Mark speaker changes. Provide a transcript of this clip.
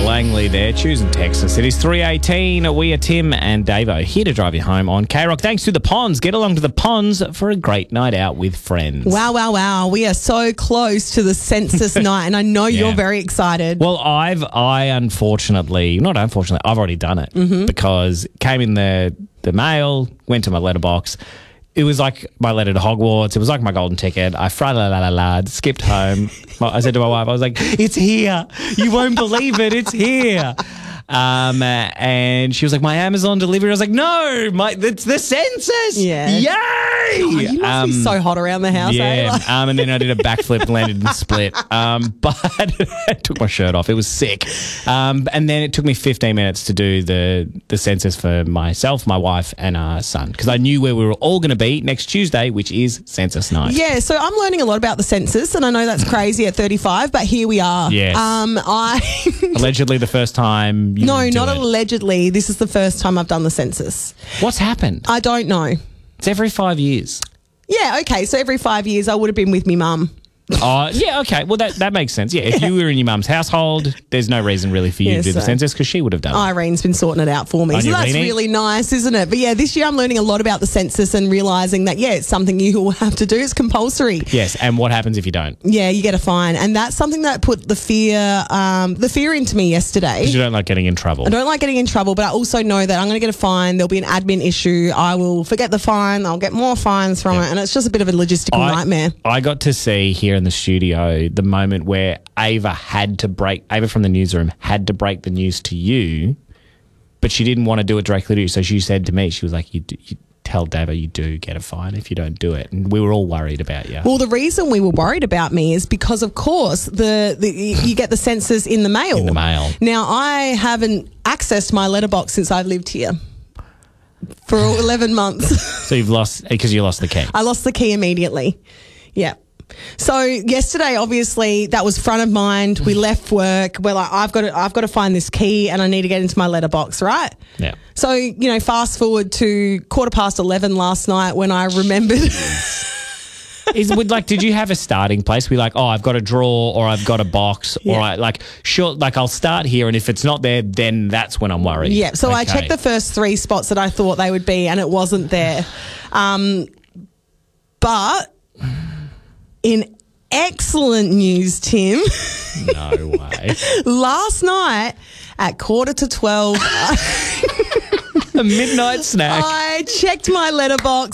Speaker 1: Langley there, choosing Texas. It is 3:18. We are Tim and Davo here to drive you home on K-Rock. Thanks to the Ponds. Get along to the Ponds for a great night out with friends.
Speaker 2: Wow. We are so close to the census night, and I know you're very excited.
Speaker 1: Well, I've already done it because it came in the mail, went to my letterbox. It was like my letter to Hogwarts. It was like my golden ticket. I skipped home. I said to my wife, I was like, it's here. You won't believe it. It's here. And she was like, my Amazon delivery. I was like, no, it's the census.
Speaker 2: Yeah.
Speaker 1: Yay.
Speaker 2: Oh, you must be so hot around the house.
Speaker 1: Yeah. And then I did a backflip and landed in the split. But I took my shirt off. It was sick. And then it took me 15 minutes to do the census for myself, my wife, and our son, because I knew where we were all going to be next Tuesday, which is census night.
Speaker 2: Yeah, so I'm learning a lot about the census, and I know that's crazy at 35, but here we are.
Speaker 1: Yes. Allegedly the first time you
Speaker 2: No,
Speaker 1: do
Speaker 2: not
Speaker 1: it.
Speaker 2: Allegedly. This is the first time I've done the census.
Speaker 1: What's happened?
Speaker 2: I don't know.
Speaker 1: It's every 5 years.
Speaker 2: Yeah, okay, so every 5 years I would have been with me mum.
Speaker 1: Oh, yeah, okay. Well, that makes sense. Yeah, if you were in your mum's household, there's no reason really for you to do the census because she would have done it.
Speaker 2: Irene's been sorting it out for me. So that's really nice, isn't it? But yeah, this year I'm learning a lot about the census and realising that, it's something you will have to do. It's compulsory.
Speaker 1: Yes, and what happens if you don't?
Speaker 2: Yeah, you get a fine. And that's something that put the fear into me yesterday.
Speaker 1: Because you don't like getting in trouble.
Speaker 2: I don't like getting in trouble, but I also know that I'm going to get a fine. There'll be an admin issue. I will forget the fine. I'll get more fines from it. And it's just a bit of a logistical nightmare.
Speaker 1: I got to see here in the studio the moment where Ava from the newsroom had to break the news to you, but she didn't want to do it directly to you. So she said to me, she was like, you tell Davo you do get a fine if you don't do it. And we were all worried about you.
Speaker 2: Well, the reason we were worried about me is because, of course, you get the census in the mail.
Speaker 1: In the mail.
Speaker 2: Now, I haven't accessed my letterbox since I've lived here for 11 months.
Speaker 1: So you've lost, because you lost the key.
Speaker 2: I lost the key immediately. Yeah. So yesterday, obviously, that was front of mind. We left work. We're like, I've got to find this key, and I need to get into my letterbox, right?
Speaker 1: Yeah.
Speaker 2: So fast forward to 11:15 last night when I remembered.
Speaker 1: Did you have a starting place? Be like, oh, I've got a drawer, or I've got a box, or I'll start here, and if it's not there, then that's when I'm worried.
Speaker 2: Yeah. So I checked the first 3 spots that I thought they would be, and it wasn't there. But. In excellent news, Tim.
Speaker 1: No way.
Speaker 2: Last night at 11:45,
Speaker 1: a midnight snack.
Speaker 2: I checked my letterbox